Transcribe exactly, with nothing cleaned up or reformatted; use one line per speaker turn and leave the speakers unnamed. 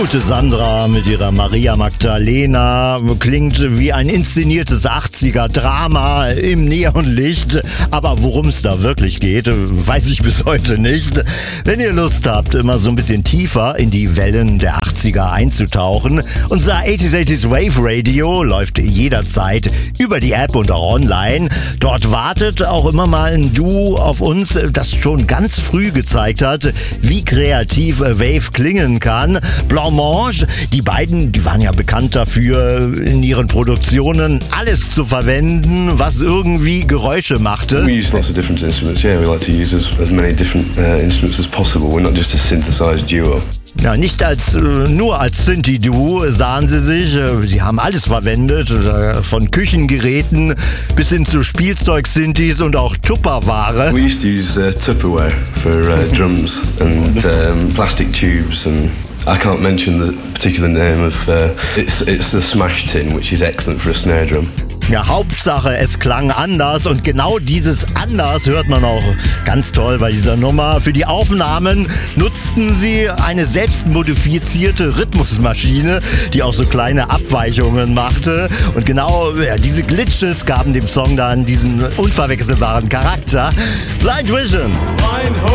gute Sandra mit ihrer Maria Magdalena klingt wie ein inszeniertes achtziger-Drama im Neonlicht. Aber worum es da wirklich geht, weiß ich bis heute nicht. Wenn ihr Lust habt, immer so ein bisschen tiefer in die Wellen der achtziger einzutauchen, unser achtziger achtziger Wave Radio läuft jederzeit über die App und auch online. Dort wartet auch immer mal ein Duo auf uns, das schon ganz früh gezeigt hat, wie kreativ Wave klingen kann. Blancmange, die beiden, die waren ja bekannt dafür, in ihren Produktionen alles zu verwenden, was irgendwie Geräusche machte.
We use lots of different instruments, yeah, we like to use as, as many different uh, instruments as possible. We're not just a synthesized duo.
Ja, nicht als nur als Synthi-Duo sahen sie sich. Sie haben alles verwendet, von Küchengeräten bis hin zu Spielzeug-Synthes und auch Tupperware.
We used to use uh, Tupperware for uh, drums and um, plastic tubes, and I can't mention the particular name of. Uh, it's it's the smash tin, which is excellent for a snare drum.
Ja, Hauptsache, es klang anders und genau dieses anders hört man auch ganz toll bei dieser Nummer. Für die Aufnahmen nutzten sie eine selbstmodifizierte Rhythmusmaschine, die auch so kleine Abweichungen machte. Und genau ja, diese Glitches gaben dem Song dann diesen unverwechselbaren Charakter. Blind Vision.